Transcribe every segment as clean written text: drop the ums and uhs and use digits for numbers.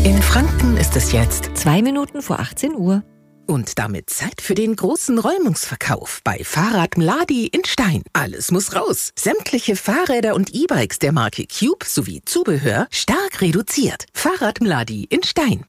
In Franken ist es jetzt 2 Minuten vor 18 Uhr. Und damit Zeit für den großen Räumungsverkauf bei Fahrrad Mladi in Stein. Alles muss raus. Sämtliche Fahrräder und E-Bikes der Marke Cube sowie Zubehör stark reduziert. Fahrrad Mladi in Stein.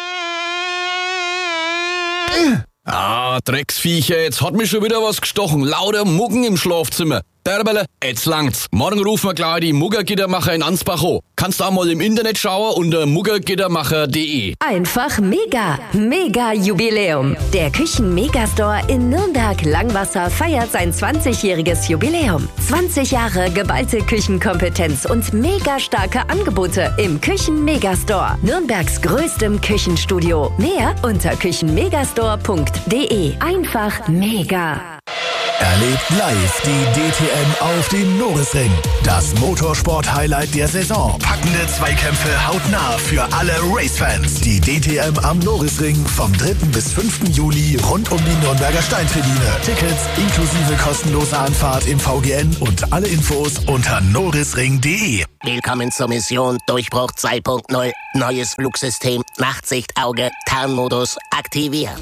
Drecksviecher, jetzt hat mich schon wieder was gestochen. Lauter Muggen im Schlafzimmer. Derbele, jetzt langt's. Morgen rufen wir gleich die Muggergittermacher in Ansbach an. Kannst auch mal im Internet schauen unter muggergittermacher.de. Einfach mega! Mega Jubiläum! Der Küchen-Megastore in Nürnberg-Langwasser feiert sein 20-jähriges Jubiläum. 20 Jahre geballte Küchenkompetenz und mega starke Angebote im Küchen-Megastore. Nürnbergs größtem Küchenstudio. Mehr unter küchenmegastore.de. Einfach mega! Erlebt live die DTM auf dem Norisring. Das Motorsport-Highlight der Saison. Packende Zweikämpfe hautnah für alle Racefans. Die DTM am Norisring vom 3. bis 5. Juli rund um die Nürnberger Steintribüne. Tickets inklusive kostenloser Anfahrt im VGN und alle Infos unter norisring.de. Willkommen zur Mission Durchbruch 2.0. Neues Flugsystem, Nachtsichtauge, Tarnmodus aktiviert.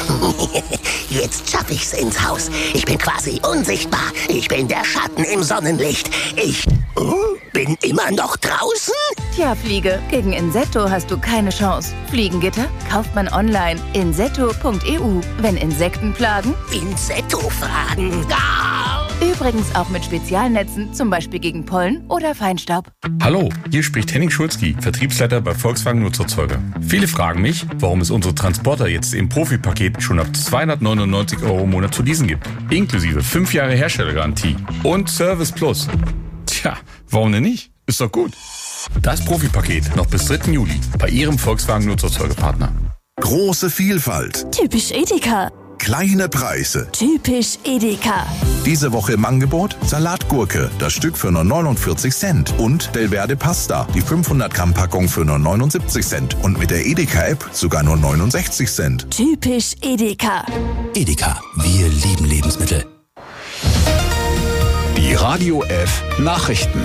Jetzt schaffe ich's ins Haus. Ich bin quasi unsichtbar. Ich bin der Schatten im Sonnenlicht. Ich bin immer noch draußen? Tja, Fliege, gegen Insetto hast du keine Chance. Fliegengitter kauft man online. Insetto.eu. Wenn Insekten plagen? Insetto-Fragen. Übrigens auch mit Spezialnetzen, zum Beispiel gegen Pollen oder Feinstaub. Hallo, hier spricht Henning Schulzki, Vertriebsleiter bei Volkswagen Nutzerzeuger. Viele fragen mich, warum es unsere Transporter jetzt im Profipaket schon ab 299 € im Monat zu leasen gibt. Inklusive 5 Jahre Herstellergarantie und Service Plus. Tja, warum denn nicht? Ist doch gut. Das Profipaket noch bis 3. Juli bei Ihrem Volkswagen Nutzerzeugerpartner. Große Vielfalt. Typisch Edeka. Kleine Preise. Typisch Edeka. Diese Woche im Angebot Salatgurke, das Stück für nur 49 Cent. Und Delverde Pasta, die 500 Gramm Packung für nur 79 Cent. Und mit der Edeka-App sogar nur 69 Cent. Typisch Edeka. Edeka, wir lieben Lebensmittel. Die Radio F Nachrichten.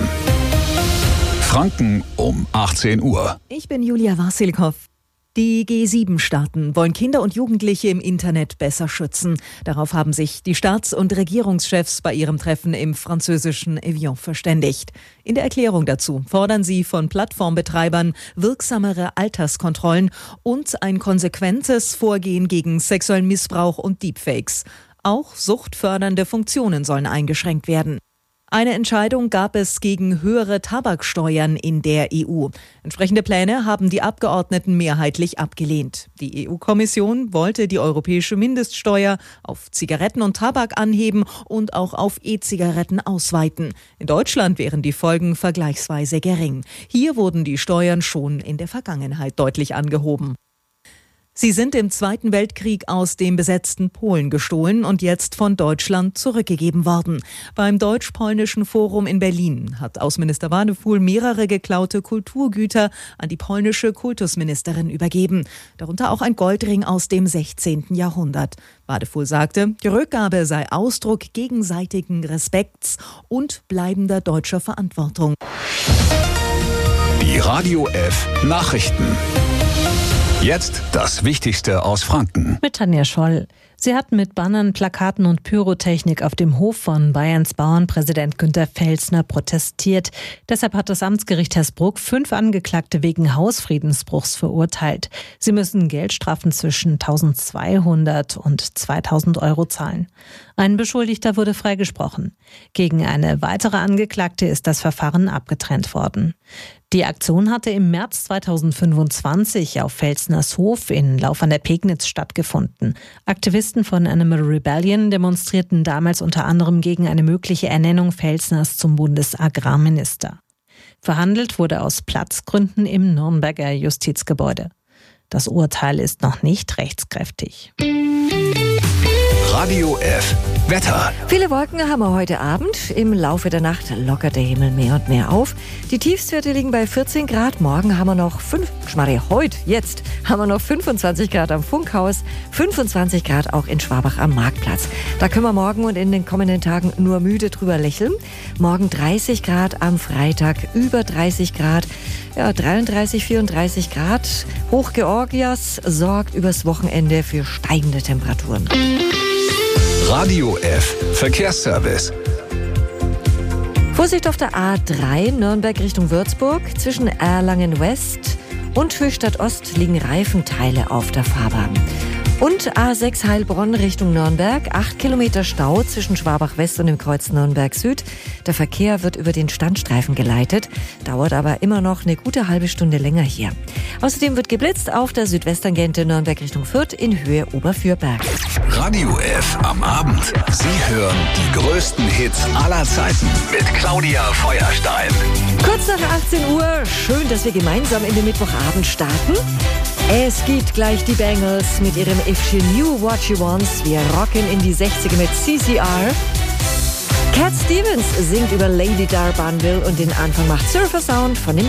Franken um 18 Uhr. Ich bin Julia Wasilkow. Die G7-Staaten wollen Kinder und Jugendliche im Internet besser schützen. Darauf haben sich die Staats- und Regierungschefs bei ihrem Treffen im französischen Evian verständigt. In der Erklärung dazu fordern sie von Plattformbetreibern wirksamere Alterskontrollen und ein konsequentes Vorgehen gegen sexuellen Missbrauch und Deepfakes. Auch suchtfördernde Funktionen sollen eingeschränkt werden. Eine Entscheidung gab es gegen höhere Tabaksteuern in der EU. Entsprechende Pläne haben die Abgeordneten mehrheitlich abgelehnt. Die EU-Kommission wollte die europäische Mindeststeuer auf Zigaretten und Tabak anheben und auch auf E-Zigaretten ausweiten. In Deutschland wären die Folgen vergleichsweise gering. Hier wurden die Steuern schon in der Vergangenheit deutlich angehoben. Sie sind im Zweiten Weltkrieg aus dem besetzten Polen gestohlen und jetzt von Deutschland zurückgegeben worden. Beim Deutsch-Polnischen Forum in Berlin hat Außenminister Wadefuhl mehrere geklaute Kulturgüter an die polnische Kultusministerin übergeben. Darunter auch ein Goldring aus dem 16. Jahrhundert. Wadefuhl sagte, die Rückgabe sei Ausdruck gegenseitigen Respekts und bleibender deutscher Verantwortung. Die Radio F Nachrichten. Jetzt das Wichtigste aus Franken. Mit Tanja Scholl. Sie hatten mit Bannern, Plakaten und Pyrotechnik auf dem Hof von Bayerns Bauernpräsident Günter Pfälzner protestiert. Deshalb hat das Amtsgericht Hersbruck 5 Angeklagte wegen Hausfriedensbruchs verurteilt. Sie müssen Geldstrafen zwischen 1.200 und 2.000 € zahlen. Ein Beschuldigter wurde freigesprochen. Gegen eine weitere Angeklagte ist das Verfahren abgetrennt worden. Die Aktion hatte im März 2025 auf Pfälzners Hof in Lauf an der Pegnitz stattgefunden. Aktivisten von Animal Rebellion demonstrierten damals unter anderem gegen eine mögliche Ernennung Pfälzners zum Bundesagrarminister. Verhandelt wurde aus Platzgründen im Nürnberger Justizgebäude. Das Urteil ist noch nicht rechtskräftig. Radio F Wetter. Viele Wolken haben wir heute Abend. Im Laufe der Nacht lockert der Himmel mehr und mehr auf. Die Tiefstwerte liegen bei 14 Grad. Morgen haben wir noch jetzt haben wir noch 25 Grad am Funkhaus, 25 Grad auch in Schwabach am Marktplatz. Da können wir morgen und in den kommenden Tagen nur müde drüber lächeln. Morgen 30 Grad, am Freitag über 30 Grad. Ja, 33, 34 Grad. Hochgeorgias sorgt übers Wochenende für steigende Temperaturen. Radio F Verkehrsservice. Vorsicht auf der A3 Nürnberg Richtung Würzburg. Zwischen Erlangen West und Höchstadt Ost liegen Reifenteile auf der Fahrbahn. Und A6 Heilbronn Richtung Nürnberg. 8 Kilometer Stau zwischen Schwabach West und dem Kreuz Nürnberg Süd. Der Verkehr wird über den Standstreifen geleitet. Dauert aber immer noch eine gute halbe Stunde länger hier. Außerdem wird geblitzt auf der Südwesttangente Nürnberg Richtung Fürth in Höhe Oberfürberg. Radio F am Abend. Sie hören die größten Hits aller Zeiten mit Claudia Feuerstein. Kurz nach 18 Uhr. Schön, dass wir gemeinsam in den Mittwochabend starten. Es gibt gleich die Bangles mit ihrem If She Knew What She Wants. Wir rocken in die 60er mit CCR. Cat Stevens singt über Lady Darbanville und den Anfang macht Surfer Sound von dem